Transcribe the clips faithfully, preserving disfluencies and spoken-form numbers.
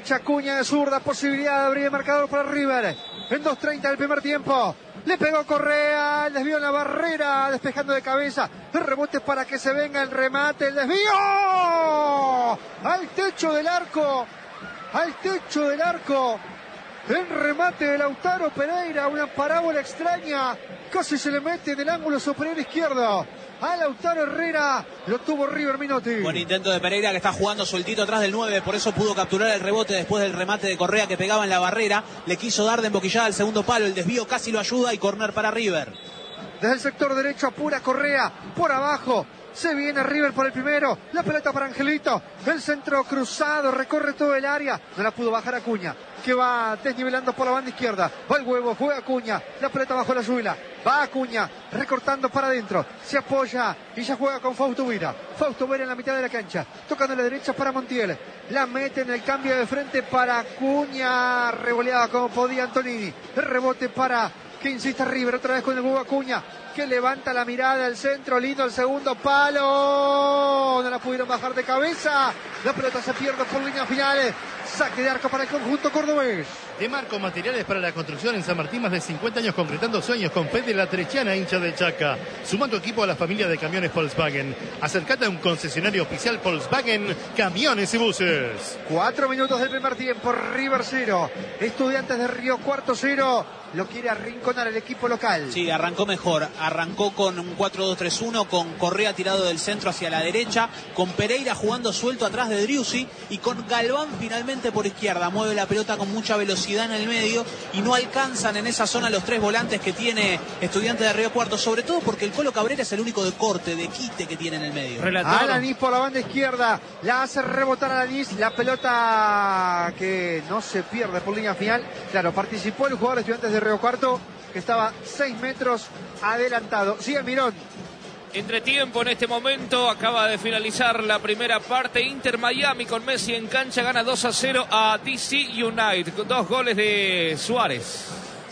derecha, Acuña de zurda, posibilidad de abrir el marcador para River. En dos treinta del primer tiempo. Le pegó Correa, el desvío en la barrera, despejando de cabeza. El rebote para que se venga el remate, el desvío. Al techo del arco, al techo del arco. El remate de Lautaro Pereira, una parábola extraña. Casi se le mete en el ángulo superior izquierdo a Lautaro Herrera, lo tuvo River Minotti. Buen intento de Pereira, que está jugando sueltito atrás del nueve, por eso pudo capturar el rebote después del remate de Correa que pegaba en la barrera. Le quiso dar de emboquillada al segundo palo, el desvío casi lo ayuda y córner para River. Desde el sector derecho apura Correa, por abajo se viene River por el primero, la pelota para Angelito, el centro cruzado, recorre todo el área, no la pudo bajar Acuña, que va desnivelando por la banda izquierda, va el huevo, juega Acuña, la pelota bajo la suela, va Acuña, recortando para adentro, se apoya y ya juega con Fausto Vera, Fausto Vera en la mitad de la cancha, tocando a la derecha para Montiel, la mete en el cambio de frente para Acuña, revoleada como podía Antonini, el rebote para que insista River, otra vez con el huevo Acuña, que levanta la mirada al centro, lindo el segundo palo, no la pudieron bajar de cabeza, la pelota se pierde por líneas finales, saque de arco para el conjunto cordobés. De Marco Materiales para la Construcción en San Martín, más de cincuenta años concretando sueños con Fede La Trechiana, hincha del Chaca. Suma tu equipo a la familia de camiones Volkswagen. Acercate a un concesionario oficial Volkswagen, camiones y buses. Cuatro minutos del primer tiempo, River cero, Estudiantes de Río Cuarto cero, lo quiere arrinconar el equipo local. Sí, arrancó mejor, arrancó con un cuatro dos tres uno, con Correa tirado del centro hacia la derecha, con Pereira jugando suelto atrás de Driussi y con Galván finalmente por izquierda. Mueve la pelota con mucha velocidad en el medio y no alcanzan en esa zona los tres volantes que tiene Estudiantes de Río Cuarto, sobre todo porque el Colo Cabrera es el único de corte, de quite que tiene en el medio. Alanis por la banda izquierda, la hace rebotar a Alanis, la pelota que no se pierde por línea final. Claro, participó el jugador de Estudiantes de Río Cuarto, que estaba seis metros adelantado. Sigue Mirón. Entretiempo en este momento, acaba de finalizar la primera parte. Inter Miami con Messi en cancha gana dos a cero a D C United con dos goles de Suárez.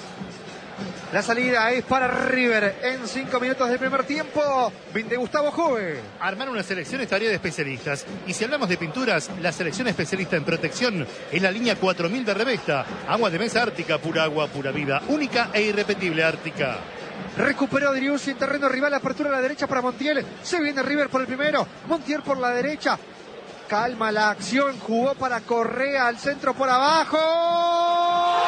La salida es para River en cinco minutos del primer tiempo. De Gustavo Jove. Armar una selección es tarea de especialistas. Y si hablamos de pinturas, la selección especialista en protección es la línea cuatro mil de Revesta. Agua de mesa Ártica, pura agua, pura vida. Única e irrepetible Ártica. Recuperó Driussi en terreno rival, apertura a la derecha para Montiel. Se viene River por el primero, Montiel por la derecha. Calma la acción, jugó para Correa al centro por abajo.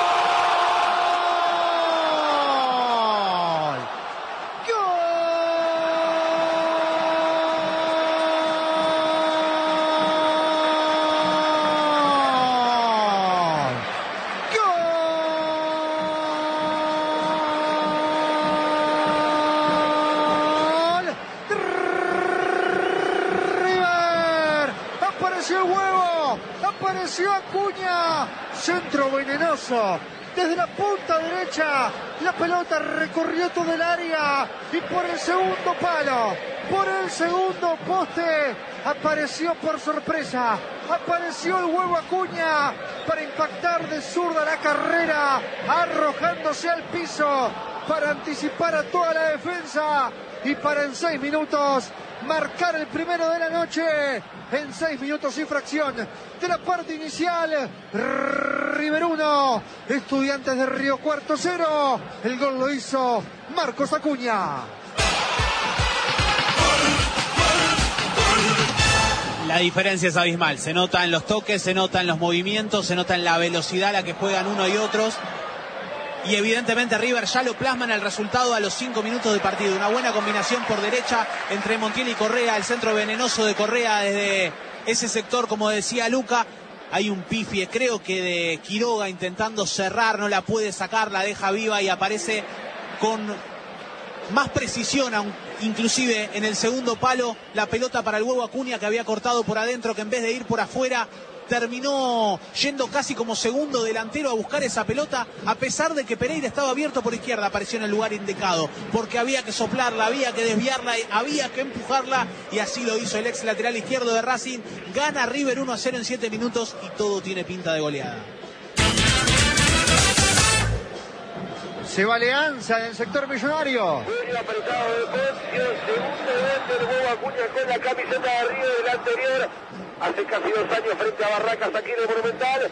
Apareció Acuña, centro venenoso, desde la punta derecha, la pelota recorrió todo el área y por el segundo palo, por el segundo poste, apareció por sorpresa, apareció el huevo Acuña para impactar de zurda la carrera, arrojándose al piso para anticipar a toda la defensa y para en seis minutos marcar el primero de la noche. En seis minutos y fracción de la parte inicial, River uno, Estudiantes de Río Cuarto cero. El gol lo hizo Marcos Acuña. La diferencia es abismal, se nota en los toques, se nota en los movimientos, se nota en la velocidad a la que juegan uno y otros. Y evidentemente River ya lo plasma en el resultado a los cinco minutos de partido. Una buena combinación por derecha entre Montiel y Correa, el centro venenoso de Correa desde ese sector, como decía Luca. Hay un pifie, creo que de Quiroga, intentando cerrar, no la puede sacar, la deja viva y aparece con más precisión, inclusive en el segundo palo, la pelota para el huevo Acuña, que había cortado por adentro, que en vez de ir por afuera terminó yendo casi como segundo delantero a buscar esa pelota, a pesar de que Pereira estaba abierto por izquierda. Apareció en el lugar indicado, porque había que soplarla, había que desviarla, había que empujarla, y así lo hizo el ex lateral izquierdo de Racing. Gana River uno a cero en siete minutos y todo tiene pinta de goleada. Se va Alianza en el sector millonario. Muy apretado de Poncio, segundo gol del huevo Acuña con la camiseta de River del anterior. Hace casi dos años frente a Barracas aquí en el Monumental.